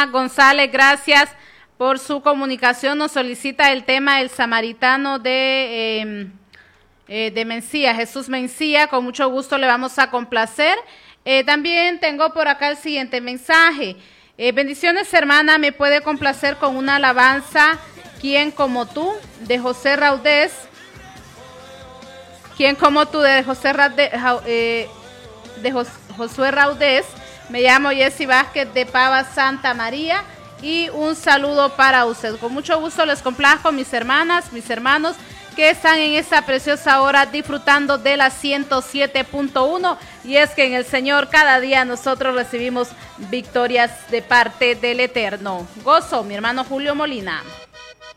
hermana González, gracias por su comunicación. Nos solicita el tema El Samaritano de Mencía, Jesús Mencía. Con mucho gusto le vamos a complacer. También tengo por acá el siguiente mensaje. Bendiciones, hermana, me puede complacer con una alabanza, ¿Quién como tú?, de José Raudés. ¿Quién como tú?, de Josué Raudés. Me llamo Jessy Vázquez de Pava, Santa María, y un saludo para usted. Con mucho gusto les complazco, mis hermanas, mis hermanos, que están en esta preciosa hora disfrutando de la 107.1, y es que en el Señor cada día nosotros recibimos victorias de parte del Eterno. Gozo, mi hermano Julio Molina.